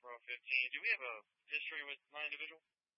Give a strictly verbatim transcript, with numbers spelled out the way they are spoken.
fifteen. Do we have a history with my individual?